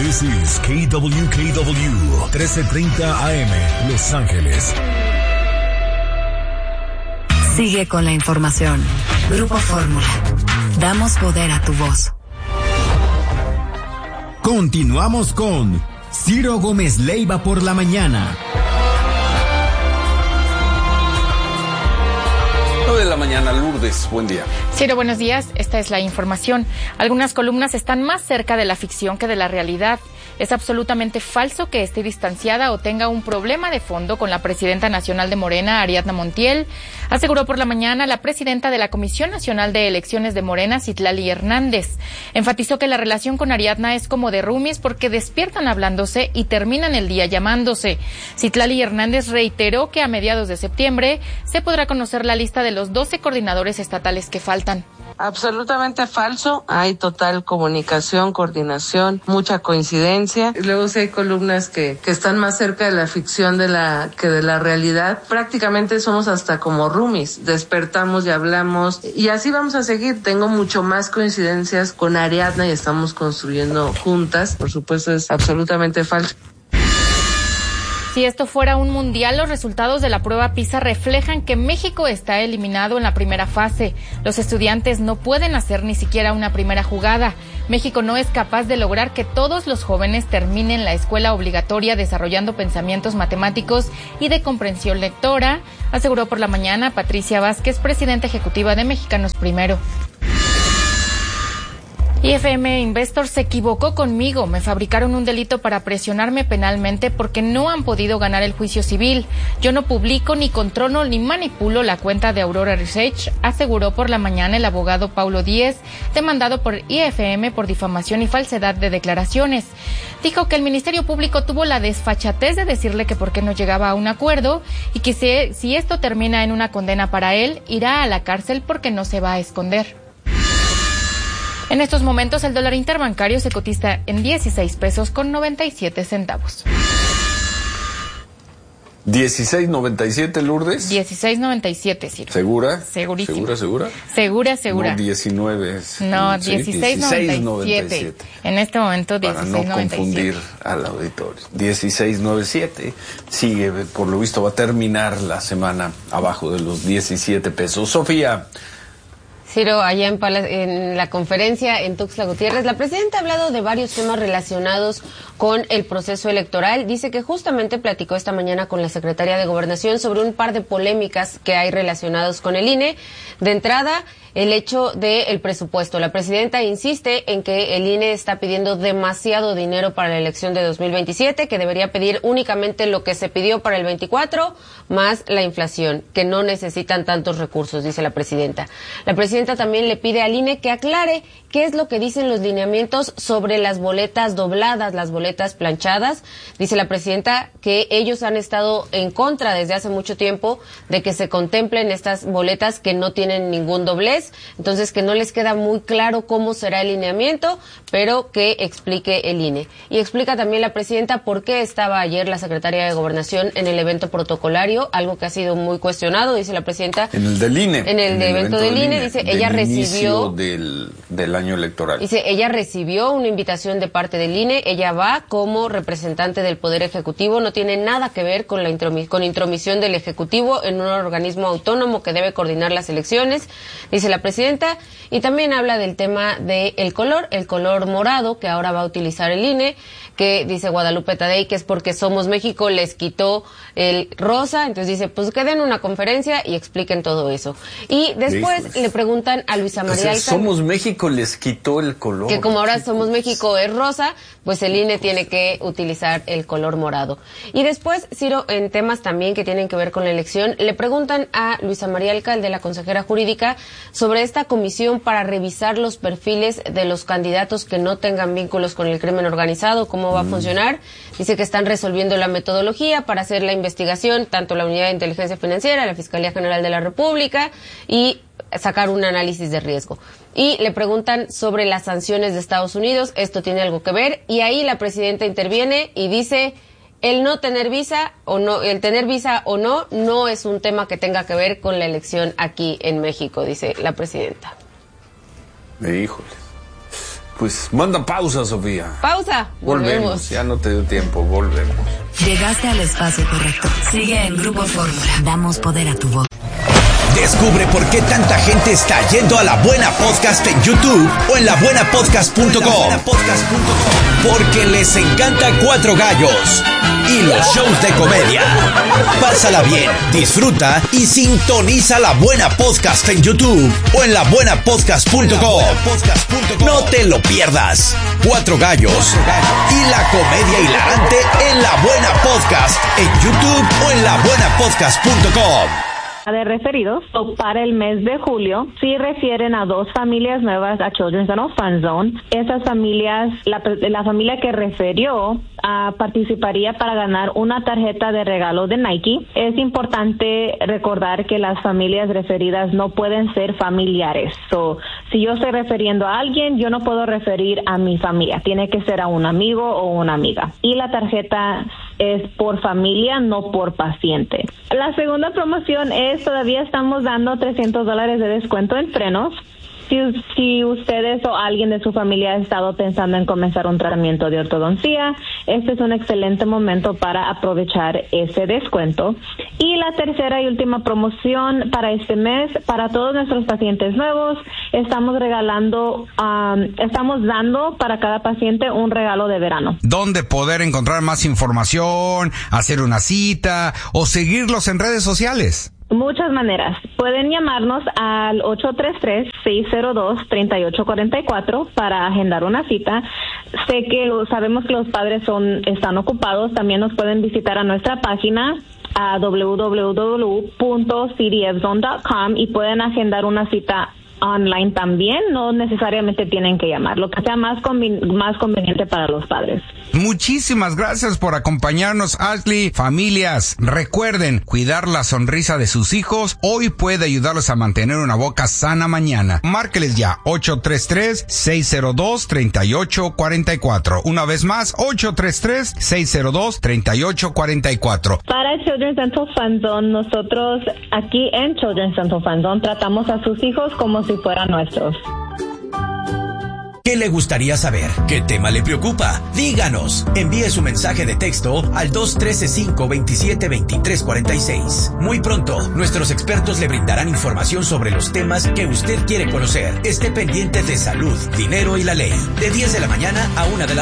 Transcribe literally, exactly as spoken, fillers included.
This is K W K W trece treinta A M, Los Ángeles. Sigue con la información. Grupo Fórmula. Damos poder a tu voz. Continuamos con Ciro Gómez Leiva por la mañana. nueve de la mañana, Lourdes, buen día. Ciro, buenos días. Esta es la información. Algunas columnas están más cerca de la ficción que de la realidad. Es absolutamente falso que esté distanciada o tenga un problema de fondo con la presidenta nacional de Morena, Ariadna Montiel, aseguró por la mañana la presidenta de la Comisión Nacional de Elecciones de Morena, Citlali Hernández. Enfatizó que la relación con Ariadna es como de roomies porque despiertan hablándose y terminan el día llamándose. Citlali Hernández reiteró que a mediados de septiembre se podrá conocer la lista de los doce coordinadores estatales que faltan. Absolutamente falso. Hay total comunicación, coordinación, mucha coincidencia. Luego sí hay columnas que, que están más cerca de la ficción de la que de la realidad. Prácticamente somos hasta como roomies. Despertamos y hablamos y así vamos a seguir. Tengo mucho más coincidencias con Ariadna y estamos construyendo juntas. Por supuesto es absolutamente falso. Si esto fuera un mundial, los resultados de la prueba PISA reflejan que México está eliminado en la primera fase. Los estudiantes no pueden hacer ni siquiera una primera jugada. México no es capaz de lograr que todos los jóvenes terminen la escuela obligatoria desarrollando pensamientos matemáticos y de comprensión lectora, aseguró por la mañana Patricia Vázquez, presidenta ejecutiva de Mexicanos Primero. I F M Investor se equivocó conmigo. Me fabricaron un delito para presionarme penalmente porque no han podido ganar el juicio civil. Yo no publico, ni controlo, ni manipulo la cuenta de Aurora Research, aseguró por la mañana el abogado Paulo Díez, demandado por I F M por difamación y falsedad de declaraciones. Dijo que el Ministerio Público tuvo la desfachatez de decirle que por qué no llegaba a un acuerdo y que si, si esto termina en una condena para él, irá a la cárcel porque no se va a esconder. En estos momentos el dólar interbancario se cotiza en dieciséis pesos con noventa y siete centavos. dieciséis noventa y siete, Lourdes. dieciséis noventa y siete, Ciro. ¿Segura? Segurísimo. ¿Segura, segura? Segura, segura. No, diecinueve. No, sí, dieciséis noventa y siete. En este momento, dieciséis noventa y siete. Para no confundir al auditorio. dieciséis noventa y siete. Sigue, por lo visto, va a terminar la semana abajo de los diecisiete pesos. Sofía. Ciro, allá en, Pala- en la conferencia en Tuxtla Gutiérrez, la presidenta ha hablado de varios temas relacionados con el proceso electoral. Dice que justamente platicó esta mañana con la secretaria de Gobernación sobre un par de polémicas que hay relacionados con el I N E. De entrada, el hecho del presupuesto. La presidenta insiste en que el I N E está pidiendo demasiado dinero para la elección de dos mil veintisiete, que debería pedir únicamente lo que se pidió para el veinticuatro, más la inflación, que no necesitan tantos recursos, dice la presidenta. La presidenta también le pide al I N E que aclare qué es lo que dicen los lineamientos sobre las boletas dobladas, las boletas planchadas. Dice la presidenta que ellos han estado en contra desde hace mucho tiempo de que se contemplen estas boletas que no tienen ningún doblez, entonces que no les queda muy claro cómo será el lineamiento, pero que explique el I N E. Y explica también la presidenta por qué estaba ayer la secretaria de Gobernación en el evento protocolario, algo que ha sido muy cuestionado, dice la presidenta. En el del I N E. En el, en el evento, evento del I N E, dice, ella recibió del, del año electoral. Dice, ella recibió una invitación de parte del I N E, ella va como representante del Poder Ejecutivo, no tiene nada que ver con la intromis- con intromisión del Ejecutivo en un organismo autónomo que debe coordinar las elecciones, dice la presidenta, y también habla del tema del color, el color morado que ahora va a utilizar el I N E, que dice Guadalupe Tadei que es porque Somos México les quitó el rosa, entonces dice, pues que den una conferencia y expliquen todo eso. Y después Híjoles. le preguntan a Luisa María o sea, Somos México les quitó el color. Que como ahora Somos México es rosa, pues el I N E tiene que utilizar el color morado. Y después, Ciro, en temas también que tienen que ver con la elección, le preguntan a Luisa María Alcalde, la consejera jurídica, sobre esta comisión para revisar los perfiles de los candidatos que no tengan vínculos con el crimen organizado, cómo va a funcionar. Dice que están resolviendo la metodología para hacer la investigación, tanto la Unidad de Inteligencia Financiera, la Fiscalía General de la República, y sacar un análisis de riesgo. Y le preguntan sobre las sanciones de Estados Unidos, esto tiene algo que ver, y ahí la presidenta interviene y dice, el no tener visa o no, el tener visa o no, no es un tema que tenga que ver con la elección aquí en México, dice la presidenta. Híjole. pues manda pausa, Sofía. Pausa. Volvemos. volvemos. Ya no te dio tiempo, volvemos. Llegaste al espacio correcto. Sigue en Grupo Fórmula. Damos poder a tu voz. Descubre por qué tanta gente está yendo a La Buena Podcast en YouTube o en la buena podcast punto com. Porque les encanta Cuatro Gallos y los shows de comedia. Pásala bien, disfruta y sintoniza La Buena Podcast en YouTube o en la buena podcast punto com. No te lo pierdas. Cuatro Gallos y la comedia hilarante en La Buena Podcast en YouTube o en la buena podcast punto com. De referidos, so para el mes de julio, sí refieren a dos familias nuevas a Children's Dental Fund Zone. Esas familias, la, la familia que refirió, uh, participaría para ganar una tarjeta de regalo de Nike. Es importante recordar que las familias referidas no pueden ser familiares. So, si yo estoy refiriendo a alguien, yo no puedo referir a mi familia. Tiene que ser a un amigo o una amiga. Y la tarjeta es por familia, no por paciente. La segunda promoción es, todavía estamos dando trescientos dólares de descuento en frenos. Si, si ustedes o alguien de su familia ha estado pensando en comenzar un tratamiento de ortodoncia, este es un excelente momento para aprovechar ese descuento. Y la tercera y última promoción para este mes, para todos nuestros pacientes nuevos, estamos regalando, um, estamos dando para cada paciente un regalo de verano. ¿Dónde poder encontrar más información, hacer una cita o seguirlos en redes sociales? Muchas maneras. Pueden llamarnos al ocho tres tres, seis cero dos, tres ocho cuatro cuatro para agendar una cita. Sé que lo, sabemos que los padres son están ocupados. También nos pueden visitar a nuestra página a doble u doble u doble u punto c d f zone punto com y pueden agendar una cita online también. No necesariamente tienen que llamar, lo que sea más conven- más conveniente para los padres. Muchísimas gracias por acompañarnos, Ashley. Familias, recuerden cuidar la sonrisa de sus hijos. Hoy puede ayudarlos a mantener una boca sana mañana. Márqueles ya, ocho tres tres, seis cero dos, tres ocho cuatro cuatro. Una vez más, ocho tres tres, seis cero dos, tres ocho cuatro cuatro. Para Children's Dental Fund Zone, nosotros aquí en Children's Dental Fund Zone tratamos a sus hijos como si fueran nuestros. ¿Qué le gustaría saber? ¿Qué tema le preocupa? Díganos. Envíe su mensaje de texto al dos uno tres, cinco dos siete, dos tres cuatro seis. Muy pronto, nuestros expertos le brindarán información sobre los temas que usted quiere conocer. Esté pendiente de salud, dinero y la ley. De diez de la mañana a una de la